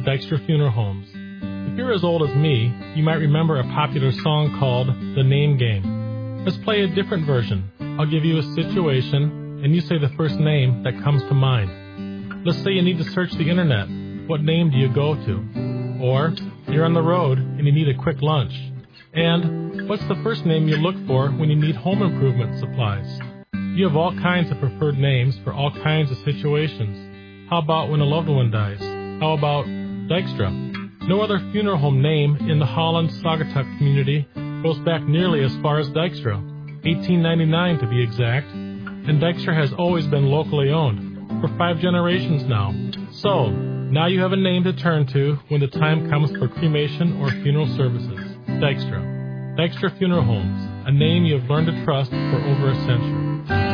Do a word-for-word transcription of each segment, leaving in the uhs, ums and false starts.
Dykstra Funeral Homes. If you're as old as me, you might remember a popular song called The Name Game. Let's play a different version. I'll give you a situation, and you say the first name that comes to mind. Let's say you need to search the internet. What name do you go to? Or you're on the road and you need a quick lunch. And what's the first name you look for when you need home improvement supplies? You have all kinds of preferred names for all kinds of situations. How about when a loved one dies? How about Dykstra? No other funeral home name in the Holland-Saugatuck community goes back nearly as far as Dykstra, eighteen ninety-nine to be exact, and Dykstra has always been locally owned, for five generations now. So, now you have a name to turn to when the time comes for cremation or funeral services. Dykstra. Dykstra Funeral Homes, a name you have learned to trust for over a century.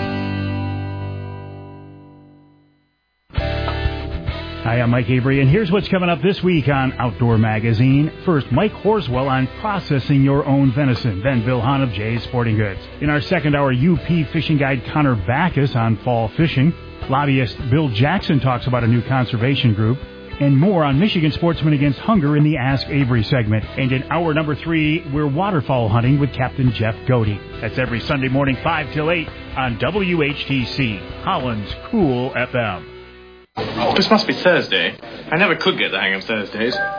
Hi, I'm Mike Avery, and here's what's coming up this week on Outdoor Magazine. First, Mike Horswell on processing your own venison. Then Bill Hahn of Jay's Sporting Goods. In our second hour, U P fishing guide Connor Backus on fall fishing. Lobbyist Bill Jackson talks about a new conservation group. And more on Michigan sportsmen against hunger in the Ask Avery segment. And in hour number three, we're waterfowl hunting with Captain Jeff Godey. That's every Sunday morning, five till eight on W H T C, Holland's Cool F M. Oh, this must be Thursday. I never could get the hang of Thursdays. The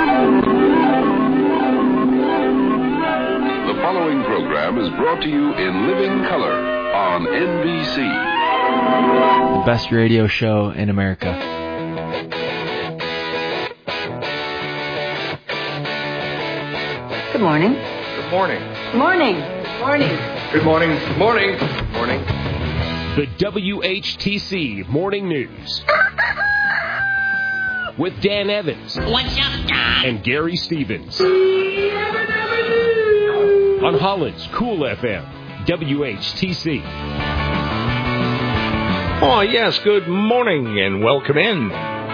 following program is brought to you in living color on N B C. The best radio show in America. Good morning. Good morning. Morning. Morning. Good morning. Good morning. Good morning. The W H T C Morning News with Dan Evans. What's up, Don? And Gary Stevens on Holland's Cool F M, W H T C. Oh, yes, good morning and welcome in.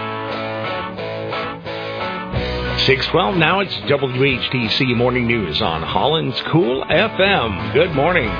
six twelve now, it's W H T C Morning News on Holland's Cool F M. Good morning.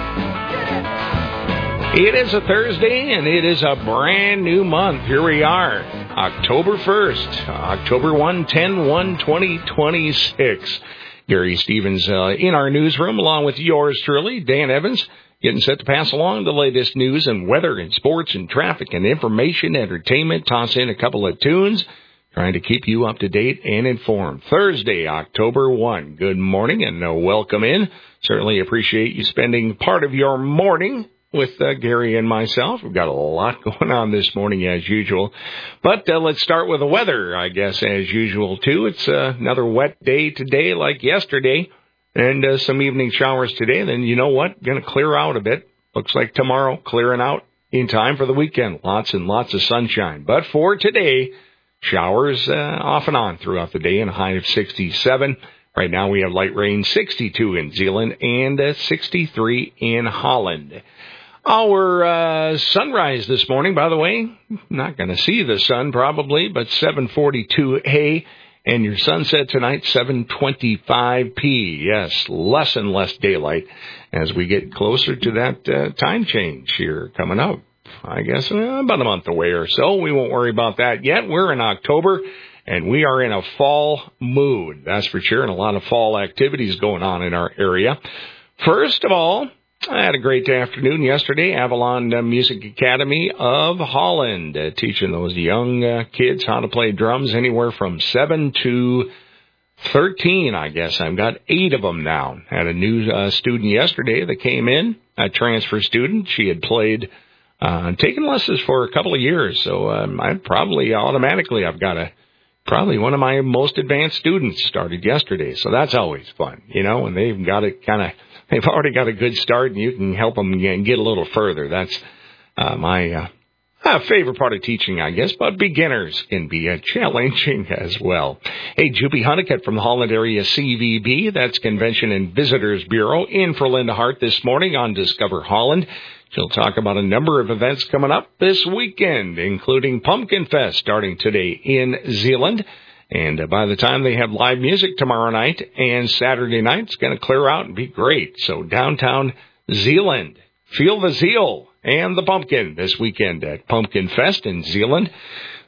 It is a Thursday, and it is a brand new month. Here we are, October first, October one ten one twenty twenty-six. Gary Stevens uh, in our newsroom, along with yours truly, Dan Evans, getting set to pass along the latest news and weather and sports and traffic and information, entertainment, toss in a couple of tunes, trying to keep you up to date and informed. Thursday, October first. Good morning and uh, welcome in. Certainly appreciate you spending part of your morning with uh, Gary and myself. We've got a lot going on this morning as usual. But uh, let's start with the weather, I guess, as usual, too. It's uh, another wet day today like yesterday, and uh, some evening showers today. Then you know what? Going to clear out a bit. Looks like tomorrow clearing out in time for the weekend. Lots and lots of sunshine. But for today, showers uh, off and on throughout the day and a high of sixty-seven. Right now we have light rain, sixty-two in Zeeland and uh, sixty-three in Holland. Our uh, sunrise this morning, by the way, not going to see the sun probably, but seven forty-two A, and your sunset tonight, seven twenty-five P. Yes, less and less daylight as we get closer to that uh, time change here coming up. I guess uh, about a month away or so. We won't worry about that yet. We're in October, and we are in a fall mood, that's for sure, and a lot of fall activities going on in our area. First of all, I had a great afternoon yesterday. Avalon uh, Music Academy of Holland, uh, teaching those young uh, kids how to play drums anywhere from seven to thirteen, I guess. I've got eight of them now. Had a new uh, student yesterday that came in, a transfer student. She had played, uh, taken lessons for a couple of years, so um, I probably automatically I've got a probably one of my most advanced students started yesterday, so that's always fun, you know, and they've got it kind of. They've already got a good start, and you can help them get a little further. That's uh, my uh, uh, favorite part of teaching, I guess, but beginners can be uh, challenging as well. Hey, Juppie Honeycutt from the Holland Area C V B, that's Convention and Visitors Bureau, in for Linda Hart this morning on Discover Holland. She'll talk about a number of events coming up this weekend, including Pumpkin Fest starting today in Zeeland. And uh, by the time they have live music tomorrow night and Saturday night, it's going to clear out and be great. So downtown Zeeland, feel the zeal and the pumpkin this weekend at Pumpkin Fest in Zeeland.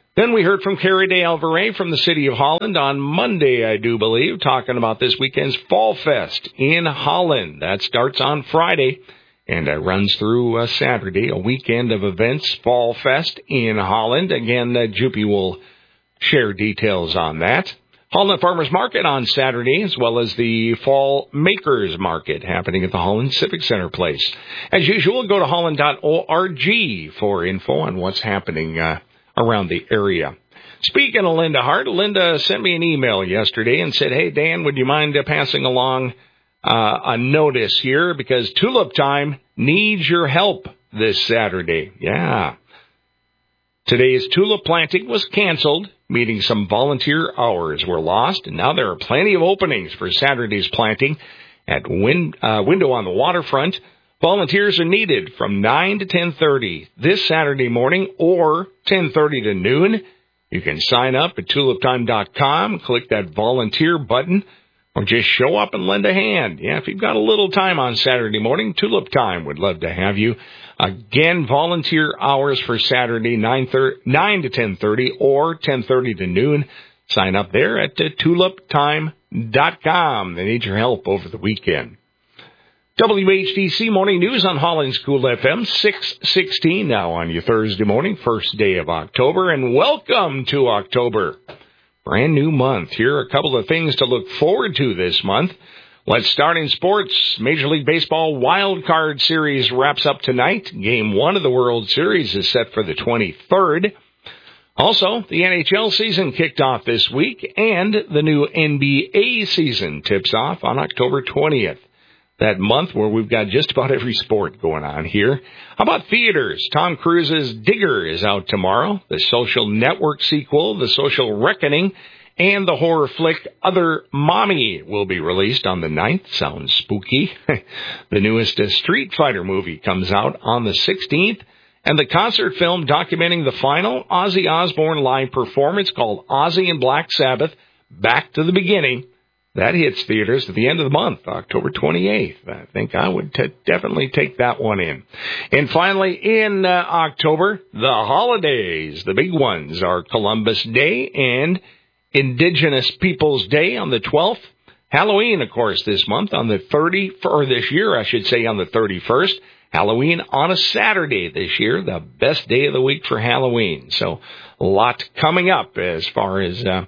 Then we heard from Carrie de Alvarez from the city of Holland on Monday, I do believe, talking about this weekend's Fall Fest in Holland. That starts on Friday and uh, runs through uh, Saturday, a weekend of events, Fall Fest in Holland. Again, uh, Juppie will share details on that. Holland Farmers Market on Saturday, as well as the Fall Makers Market happening at the Holland Civic Center place. As usual, go to holland dot org for info on what's happening uh, around the area. Speaking of Linda Hart, Linda sent me an email yesterday and said, hey, Dan, would you mind uh, passing along uh, a notice here because Tulip Time needs your help this Saturday. Yeah. Today's tulip planting was canceled, meaning some volunteer hours were lost, and now there are plenty of openings for Saturday's planting at Win- uh, Window on the Waterfront. Volunteers are needed from nine to ten thirty this Saturday morning or ten thirty to noon. You can sign up at tulip time dot com, click that volunteer button, or just show up and lend a hand. Yeah, if you've got a little time on Saturday morning, Tulip Time would love to have you. Again, volunteer hours for Saturday, nine to ten thirty or ten thirty to noon. Sign up there at uh, tulip time dot com. They need your help over the weekend. W H D C Morning News on Holland's Cool F M, six sixteen now on your Thursday morning, first day of October, and welcome to October. Brand new month. Here are a couple of things to look forward to this month. Let's start in sports. Major League Baseball Wild Card Series wraps up tonight. Game one of the World Series is set for the twenty-third. Also, the N H L season kicked off this week, and the new N B A season tips off on October twentieth. That month where we've got just about every sport going on here. How about theaters? Tom Cruise's Digger is out tomorrow. The Social Network sequel, The Social Reckoning, and the horror flick Other Mommy will be released on the ninth. Sounds spooky. The newest Street Fighter movie comes out on the sixteenth. And the concert film documenting the final Ozzy Osbourne live performance called Ozzy and Black Sabbath, Back to the Beginning. That hits theaters at the end of the month, October twenty-eighth. I think I would t- definitely take that one in. And finally, in uh, October, the holidays. The big ones are Columbus Day and Indigenous Peoples Day on the twelfth. Halloween, of course, this month on the thirtieth, or this year, I should say, on the thirty-first. Halloween on a Saturday this year, the best day of the week for Halloween. So a lot coming up as far as uh,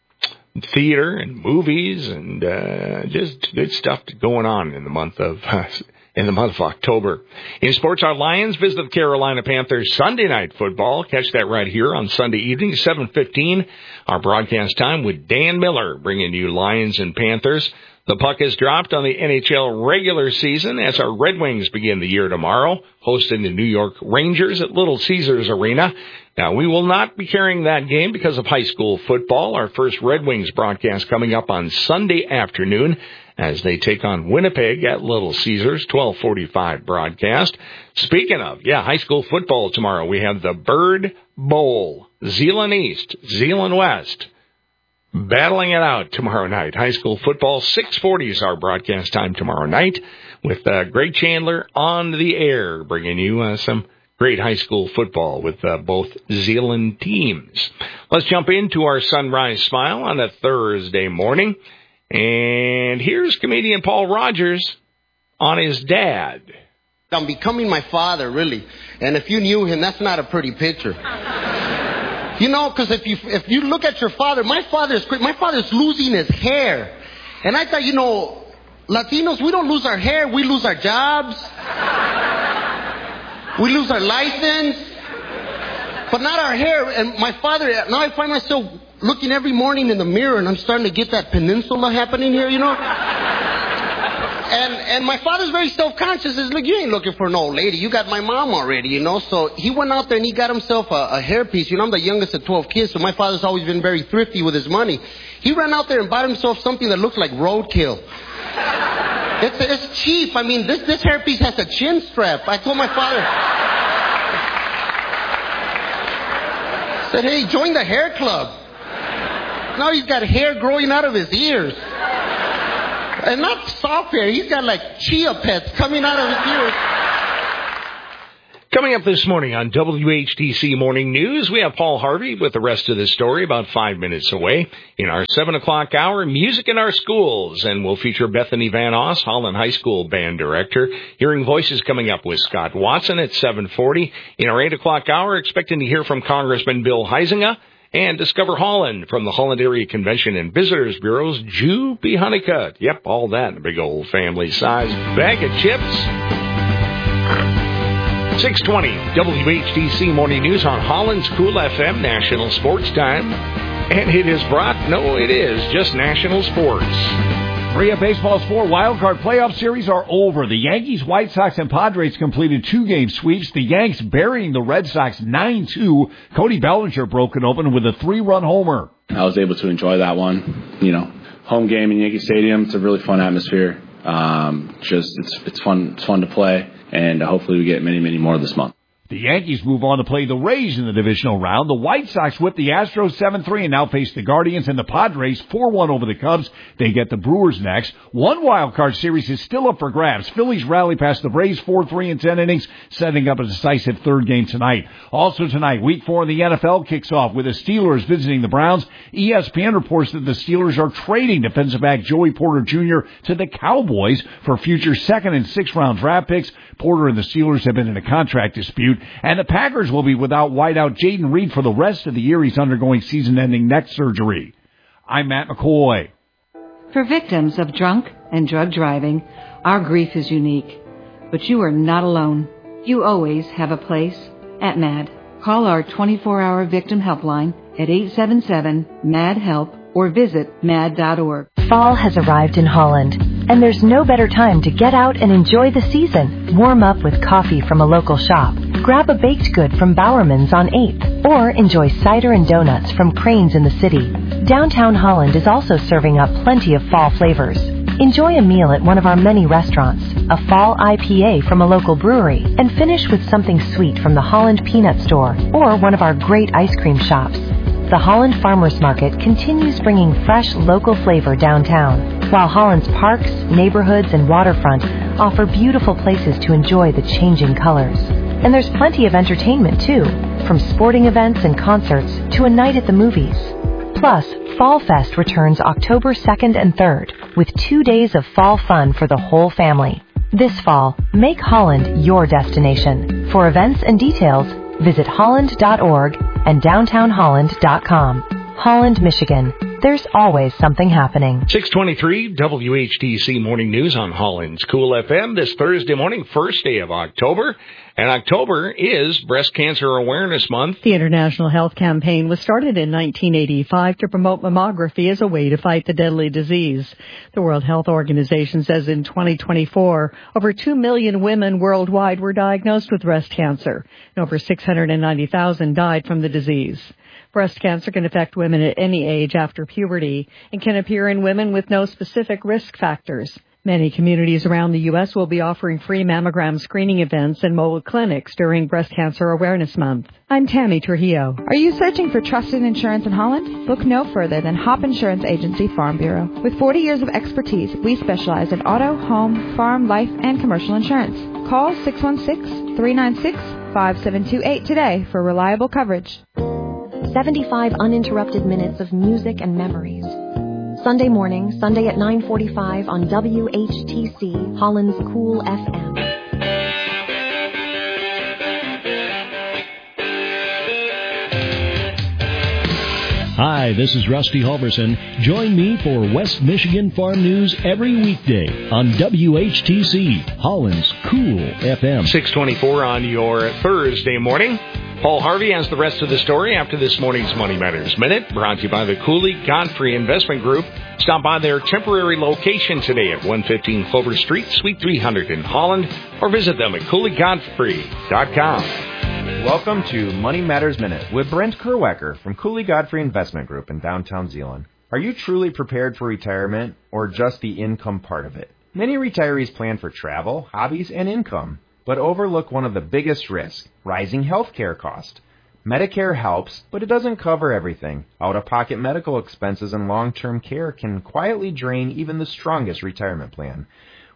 theater and movies and uh, just good stuff going on in the month of uh, in the month of October. In sports, our Lions visit the Carolina Panthers Sunday night football. Catch that right here on Sunday evening, seven fifteen. Our broadcast time with Dan Miller bringing you Lions and Panthers. The puck is dropped on the N H L regular season as our Red Wings begin the year tomorrow, hosting the New York Rangers at Little Caesars Arena. Now, we will not be carrying that game because of high school football. Our first Red Wings broadcast coming up on Sunday afternoon as they take on Winnipeg at Little Caesars, twelve forty-five broadcast. Speaking of, yeah, high school football tomorrow, we have the Bird Bowl, Zeeland East, Zeeland West. Battling it out tomorrow night. High school football, six forty is our broadcast time tomorrow night with uh, Greg Chandler on the air, bringing you uh, some great high school football with uh, both Zeeland teams. Let's jump into our Sunrise Smile on a Thursday morning. And here's comedian Paul Rogers on his dad. I'm becoming my father, really. And if you knew him, that's not a pretty picture. You know, because if you if you look at your father, my father's my father's losing his hair. And I thought, you know, Latinos, we don't lose our hair, we lose our jobs. We lose our license. But not our hair. And my father, now I find myself looking every morning in the mirror and I'm starting to get that peninsula happening here, you know. And and my father's very self-conscious. He's like, you ain't looking for an old lady. You got my mom already, you know. So he went out there and he got himself a, a hairpiece. You know, I'm the youngest of twelve kids, so my father's always been very thrifty with his money. He ran out there and bought himself something that looks like roadkill. It's, it's cheap. I mean, this, this hairpiece has a chin strap. I told my father, I said, hey, join the hair club. Now he's got hair growing out of his ears. And not soft hair. He's got like chia pets coming out of his ears. Coming up this morning on W H T C Morning News, we have Paul Harvey with the rest of the story about five minutes away. In our seven o'clock hour, music in our schools, and we'll feature Bethany Van Oss, Holland High School band director. Hearing Voices coming up with Scott Watson at seven forty. In our eight o'clock hour, expecting to hear from Congressman Bill Huizenga. And Discover Holland from the Holland Area Convention and Visitors Bureau's Jew B. Honeycutt. Yep, all that in a big old family-sized bag of chips. six twenty W H T C Morning News on Holland's Cool F M, National Sports Time. And it is brought, no, it is just National Sports. Three of baseball's four wildcard playoff series are over. The Yankees, White Sox, and Padres completed two-game sweeps. The Yanks burying the Red Sox nine two. Cody Bellinger broke it open with a three-run homer. I was able to enjoy that one. You know, home game in Yankee Stadium. It's a really fun atmosphere. Um, just it's it's fun. It's fun to play, and hopefully we get many, many more this month. The Yankees move on to play the Rays in the divisional round. The White Sox whip the Astros seven three and now face the Guardians, and the Padres four one over the Cubs. They get the Brewers next. One wild card series is still up for grabs. Phillies rally past the Braves four three in ten innings, setting up a decisive third game tonight. Also tonight, week four in the N F L kicks off with the Steelers visiting the Browns. E S P N reports that the Steelers are trading defensive back Joey Porter Junior to the Cowboys for future second and sixth round draft picks. Porter and the Steelers have been in a contract dispute. And the Packers will be without wideout Jaden Reed for the rest of the year. He's undergoing season-ending neck surgery. I'm Matt McCoy. For victims of drunk and drug driving, our grief is unique. But you are not alone. You always have a place at M A D. Call our twenty-four hour victim helpline at eight seven seven, M A D, HELP or visit M A D dot org. Fall has arrived in Holland, and there's no better time to get out and enjoy the season. Warm up with coffee from a local shop. Grab a baked good from Bowerman's on eighth, or enjoy cider and donuts from Crane's in the city. Downtown Holland is also serving up plenty of fall flavors. Enjoy a meal at one of our many restaurants, a fall I P A from a local brewery, and finish with something sweet from the Holland Peanut Store or one of our great ice cream shops. The Holland Farmers Market continues bringing fresh local flavor downtown, while Holland's parks, neighborhoods, and waterfront offer beautiful places to enjoy the changing colors. And there's plenty of entertainment, too, from sporting events and concerts to a night at the movies. Plus, Fall Fest returns October second and third, with two days of fall fun for the whole family. This fall, make Holland your destination. For events and details, visit holland dot org and downtown holland dot com. Holland, Michigan. There's always something happening. six twenty-three W H T C Morning News on Holland's Cool F M this Thursday morning, first day of October. And October is Breast Cancer Awareness Month. The International Health Campaign was started in nineteen eighty-five to promote mammography as a way to fight the deadly disease. The World Health Organization says in twenty twenty-four, over two million women worldwide were diagnosed with breast cancer, and over six hundred ninety thousand died from the disease. Breast cancer can affect women at any age after puberty and can appear in women with no specific risk factors. Many communities around the U S will be offering free mammogram screening events and mobile clinics during Breast Cancer Awareness Month. I'm Tammy Trujillo. Are you searching for trusted insurance in Holland? Look no further than Hop Insurance Agency Farm Bureau. With forty years of expertise, we specialize in auto, home, farm, life, and commercial insurance. Call six one six, three nine six, five seven two eight today for reliable coverage. seventy-five uninterrupted minutes of music and memories. Sunday morning, Sunday at nine forty-five on W H T C, Holland's Cool F M. Hi, this is Rusty Halverson. Join me for West Michigan Farm News every weekday on W H T C, Holland's Cool F M. six twenty-four on your Thursday morning. Paul Harvey has the rest of the story after this morning's Money Matters Minute, brought to you by the Cooley Godfrey Investment Group. Stop by their temporary location today at one fifteen Clover Street, Suite three hundred in Holland, or visit them at cooley godfrey dot com. Welcome to Money Matters Minute with Brent Kerwecker from Cooley Godfrey Investment Group in downtown Zeeland. Are you truly prepared for retirement or just the income part of it? Many retirees plan for travel, hobbies, and income, but overlook one of the biggest risks, rising health care costs. Medicare helps, but it doesn't cover everything. Out-of-pocket medical expenses and long-term care can quietly drain even the strongest retirement plan.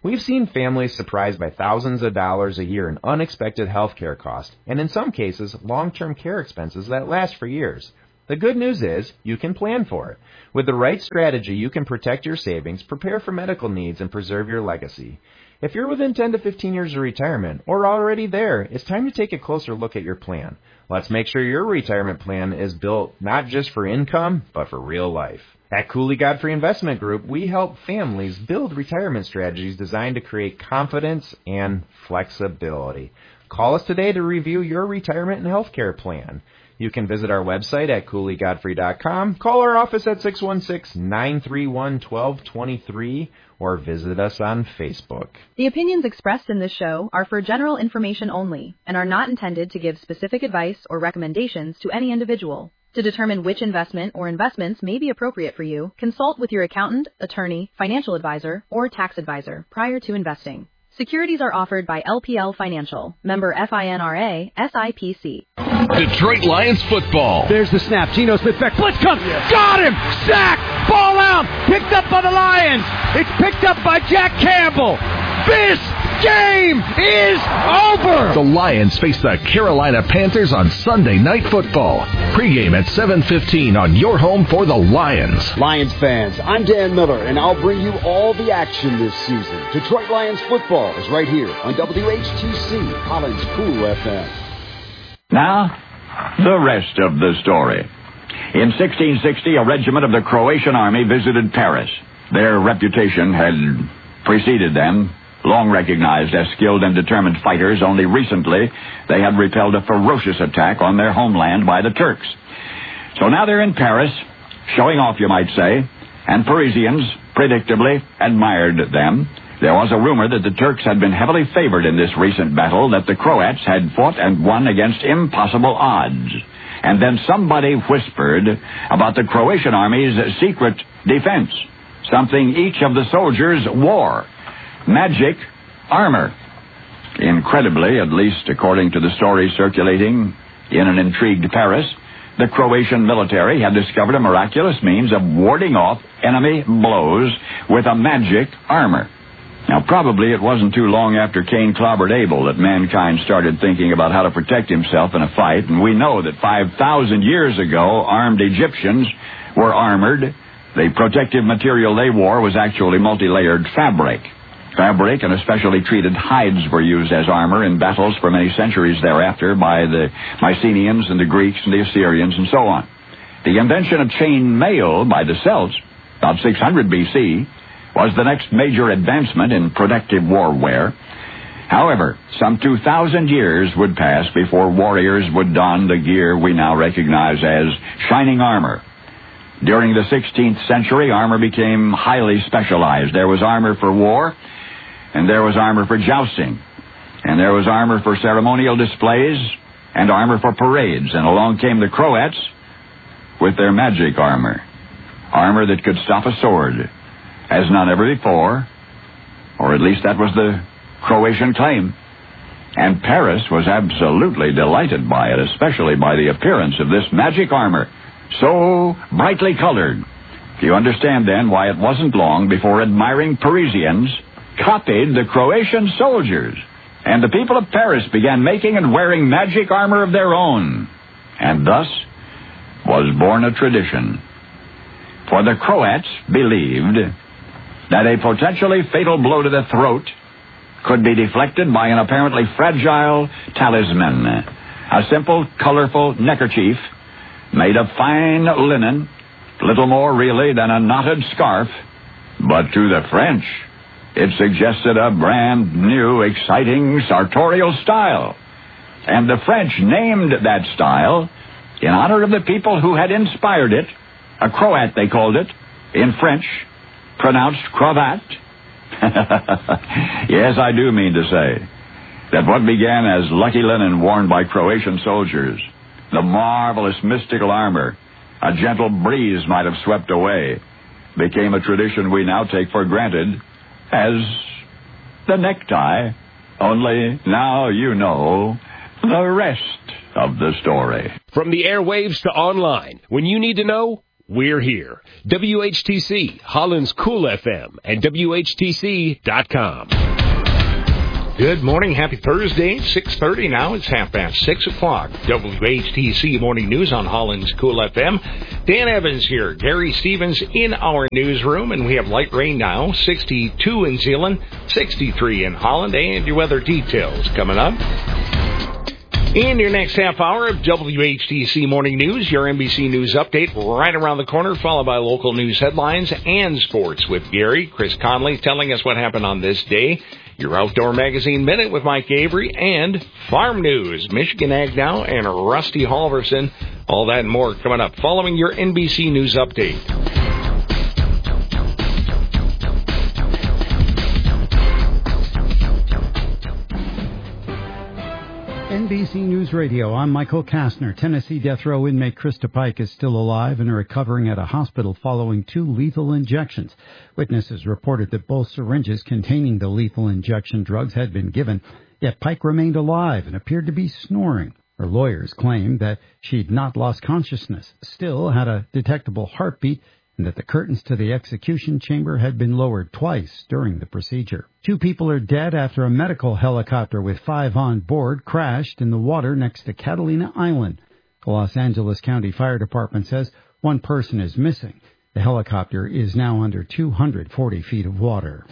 We've seen families surprised by thousands of dollars a year in unexpected health care costs, and in some cases, long-term care expenses that last for years. The good news is, you can plan for it. With the right strategy, you can protect your savings, prepare for medical needs, and preserve your legacy. If you're within ten to fifteen years of retirement, or already there, it's time to take a closer look at your plan. Let's make sure your retirement plan is built not just for income, but for real life. At Cooley Godfrey Investment Group, we help families build retirement strategies designed to create confidence and flexibility. Call us today to review your retirement and health care plan. You can visit our website at cooley godfrey dot com, call our office at six one six, nine three one, one two two three, or visit us on Facebook. The opinions expressed in this show are for general information only and are not intended to give specific advice or recommendations to any individual. To determine which investment or investments may be appropriate for you, consult with your accountant, attorney, financial advisor, or tax advisor prior to investing. Securities are offered by L P L Financial, member FINRA, S I P C. Detroit Lions football. There's the snap. Geno Smith back. Blitz comes. Yeah. Got him. Sack. Ball out. Picked up by the Lions. It's picked up by Jack Campbell. This game is over. The Lions face the Carolina Panthers on Sunday Night Football. Pre-game at seven fifteen on your home for the Lions. Lions fans, I'm Dan Miller, and I'll bring you all the action this season. Detroit Lions football is right here on W H T C, Holland's Cool F M. Now, the rest of the story. In sixteen sixty, a regiment of the Croatian army visited Paris. Their reputation had preceded them. Long recognized as skilled and determined fighters, only recently they had repelled a ferocious attack on their homeland by the Turks. So now they're in Paris, showing off, you might say, and Parisians predictably admired them. There was a rumor that the Turks had been heavily favored in this recent battle, that the Croats had fought and won against impossible odds. And then somebody whispered about the Croatian army's secret defense, something each of the soldiers wore. Magic armor. Incredibly, at least according to the story circulating in an intrigued Paris, the Croatian military had discovered a miraculous means of warding off enemy blows with a magic armor. Now, probably it wasn't too long after Cain clobbered Abel that mankind started thinking about how to protect himself in a fight, and we know that five thousand years ago, armed Egyptians were armored. The protective material they wore was actually multi-layered fabric. Fabric and especially treated hides were used as armor in battles for many centuries thereafter by the Mycenaeans and the Greeks and the Assyrians and so on. The invention of chain mail by the Celts, about six hundred B C, was the next major advancement in protective warwear. However, some two thousand years would pass before warriors would don the gear we now recognize as shining armor. During the sixteenth century, armor became highly specialized. There was armor for war, and there was armor for jousting, and there was armor for ceremonial displays, and armor for parades. And along came the Croats with their magic armor, armor that could stop a sword, as none ever before, or at least that was the Croatian claim. And Paris was absolutely delighted by it, especially by the appearance of this magic armor, so brightly colored. You understand, then, why it wasn't long before admiring Parisians copied the Croatian soldiers, and the people of Paris began making and wearing magic armor of their own. And thus was born a tradition. For the Croats believed that a potentially fatal blow to the throat could be deflected by an apparently fragile talisman, a simple, colorful neckerchief made of fine linen, little more really than a knotted scarf. But to the French, it suggested a brand new, exciting, sartorial style. And the French named that style in honor of the people who had inspired it. A Croat, they called it, in French, pronounced cravat. Yes, I do mean to say that what began as lucky linen worn by Croatian soldiers, the marvelous mystical armor a gentle breeze might have swept away, became a tradition we now take for granted as the necktie. Only now you know the rest of the story. From the airwaves to online, when you need to know, we're here. W H T C, Holland's Cool F M, and W H T C dot com. Good morning. Happy Thursday. six thirty now. It's half past six o'clock. W H T C Morning News on Holland's Cool F M. Dan Evans here. Gary Stevens in our newsroom. And we have light rain now. sixty-two in Zeeland, sixty-three in Holland. And your weather details coming up. In your next half hour of W H T C Morning News, your N B C News update right around the corner, followed by local news headlines and sports with Gary. Chris Conley telling us what happened on this day. Your Outdoor Magazine Minute with Mike Avery, and Farm News, Michigan Ag Now, and Rusty Halverson. All that and more coming up following your N B C News update. N B C News Radio, I'm Michael Kastner. Tennessee death row inmate Krista Pike is still alive and recovering at a hospital following two lethal injections. Witnesses reported that both syringes containing the lethal injection drugs had been given, yet Pike remained alive and appeared to be snoring. Her lawyers claimed that she'd not lost consciousness, still had a detectable heartbeat, and that the curtains to the execution chamber had been lowered twice during the procedure. Two people are dead after a medical helicopter with five on board crashed in the water next to Catalina Island. The Los Angeles County Fire Department says one person is missing. The helicopter is now under two hundred forty feet of water.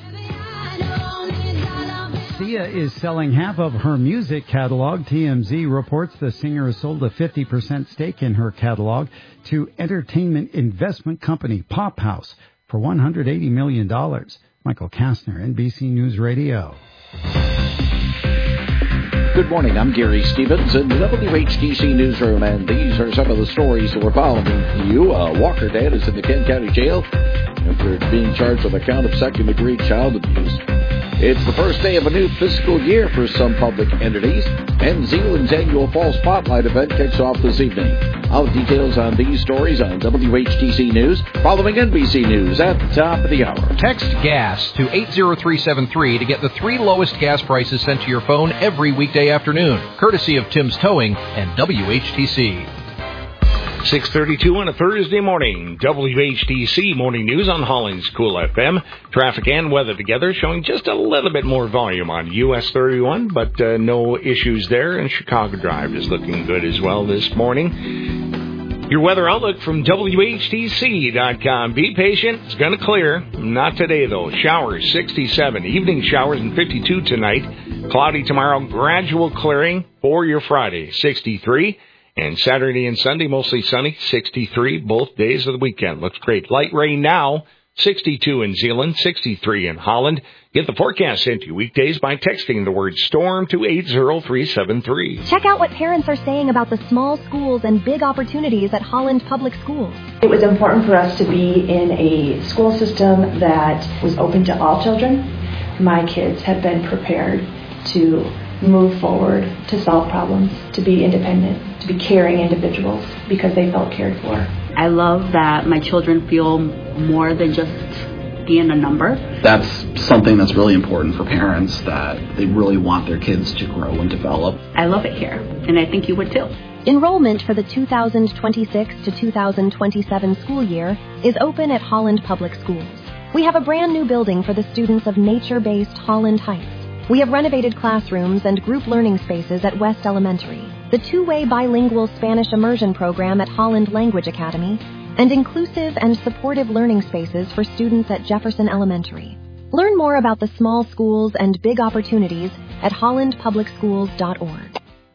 Sia is selling half of her music catalog. T M Z reports the singer has sold a fifty percent stake in her catalog to entertainment investment company Pop House for one hundred eighty million dollars. Michael Kastner, N B C News Radio. Good morning, I'm Gary Stevens in the W H T C Newsroom, and these are some of the stories that we're following to you. Uh, Walker dad is in the Kent County Jail after being charged with a count of second-degree child abuse. It's the first day of a new fiscal year for some public entities, and Zeeland's annual Fall Spotlight event kicks off this evening. All the details on these stories on W H T C News, following N B C News at the top of the hour. Text GAS to eight zero three seven three to get the three lowest gas prices sent to your phone every weekday afternoon, courtesy of Tim's Towing and W H T C. six thirty-two on a Thursday morning. W H T C Morning News on Holland's Cool F M. Traffic and weather together showing just a little bit more volume on U S thirty-one, but uh, no issues there. And Chicago Drive is looking good as well this morning. Your weather outlook from W H T C dot com. Be patient. It's going to clear. Not today, though. Showers, sixty-seven. Evening showers and fifty-two tonight. Cloudy tomorrow. Gradual clearing for your Friday, sixty-three. And Saturday and Sunday, mostly sunny, sixty-three, both days of the weekend. Looks great. Light rain now, sixty-two in Zeeland, sixty-three in Holland. Get the forecast sent to you weekdays by texting the word STORM to eight zero three seven three. Check out what parents are saying about the small schools and big opportunities at Holland Public Schools. It was important for us to be in a school system that was open to all children. My kids have been prepared to move forward, to solve problems, to be independent, to be caring individuals because they felt cared for. I love that my children feel more than just being a number. That's something that's really important for parents, that they really want their kids to grow and develop. I love it here, and I think you would too. Enrollment for the two thousand twenty-six to two thousand twenty-seven school year is open at Holland Public Schools. We have a brand new building for the students of nature-based Holland Heights. We have renovated classrooms and group learning spaces at West Elementary, the two-way bilingual Spanish immersion program at Holland Language Academy, and inclusive and supportive learning spaces for students at Jefferson Elementary. Learn more about the small schools and big opportunities at holland public schools dot org.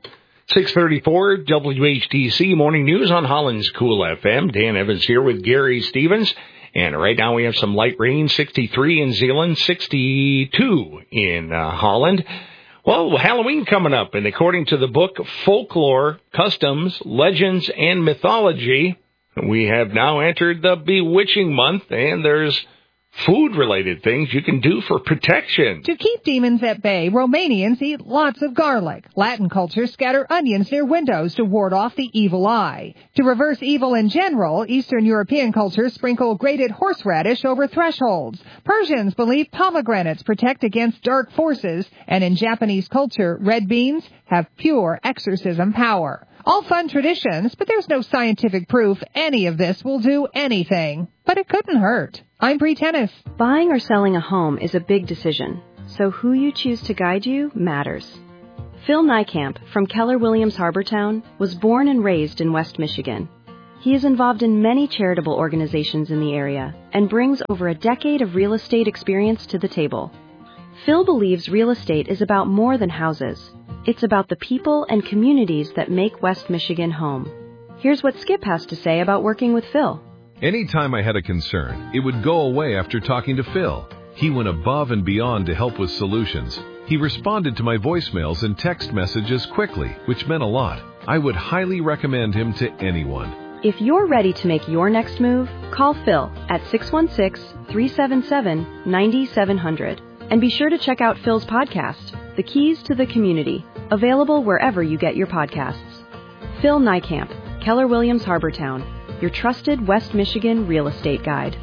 six thirty-four, W H T C Morning News on Holland's Cool F M. Dan Evans here with Gary Stevens. And right now we have some light rain, sixty-three in Zeeland, sixty-two in uh, Holland. Well, Halloween coming up, and according to the book Folklore, Customs, Legends, and Mythology, we have now entered the bewitching month, and there's food-related things you can do for protection. To keep demons at bay, Romanians eat lots of garlic. Latin cultures scatter onions near windows to ward off the evil eye. To reverse evil in general, Eastern European cultures sprinkle grated horseradish over thresholds. Persians believe pomegranates protect against dark forces, and in Japanese culture, red beans have pure exorcism power. All fun traditions, but there's no scientific proof any of this will do anything. But it couldn't hurt. I'm Bree Tennis. Buying or selling a home is a big decision, so who you choose to guide you matters. Phil Niekamp from Keller Williams Harbortown was born and raised in West Michigan. He is involved in many charitable organizations in the area and brings over a decade of real estate experience to the table. Phil believes real estate is about more than houses. It's about the people and communities that make West Michigan home. Here's what Skip has to say about working with Phil. Anytime I had a concern, it would go away after talking to Phil. He went above and beyond to help with solutions. He responded to my voicemails and text messages quickly, which meant a lot. I would highly recommend him to anyone. If you're ready to make your next move, call Phil at six one six, three seven seven, nine seven zero zero. And be sure to check out Phil's podcast, The Keys to the Community, available wherever you get your podcasts. Phil Niekamp, Keller Williams Harbortown, your trusted West Michigan real estate guide.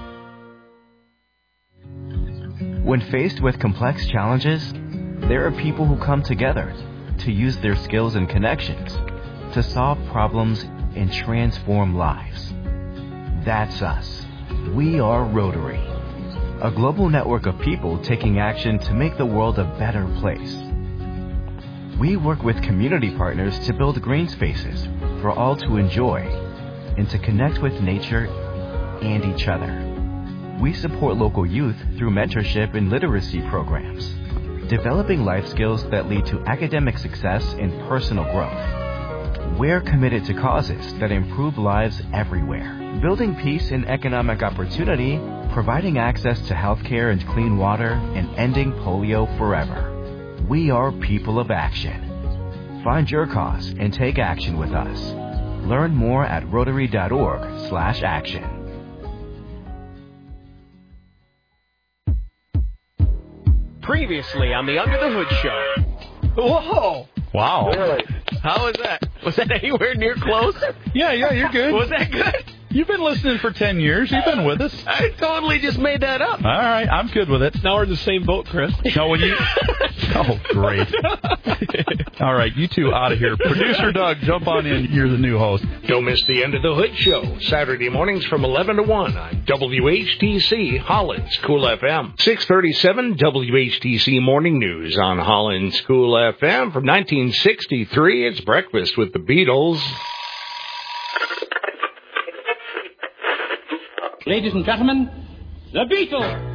When faced with complex challenges, there are people who come together to use their skills and connections to solve problems and transform lives. That's us. We are Rotary, a global network of people taking action to make the world a better place. We work with community partners to build green spaces for all to enjoy and to connect with nature and each other. We support local youth through mentorship and literacy programs, developing life skills that lead to academic success and personal growth. We're committed to causes that improve lives everywhere, building peace and economic opportunity, providing access to healthcare and clean water, and ending polio forever. We are people of action. Find your cause and take action with us. Learn more at rotary.org slash action. Previously on the Under the Hood Show. Whoa! Wow. Really? How was that? Was that anywhere near close? Yeah, yeah, you're good. Was that good? You've been listening for ten years. You've been with us. I totally just made that up. All right, I'm good with it. Now we're in the same boat, Chris. No, when you... Oh, great. All right, you two out of here. Producer Doug, jump on in. You're the new host. Don't miss the End of the Hood Show, Saturday mornings from eleven to one on W H T C, Holland's Cool F M. six thirty-seven W H T C Morning News on Holland's Cool F M. From nineteen sixty-three, it's Breakfast with the Beatles. Ladies and gentlemen, the Beatles!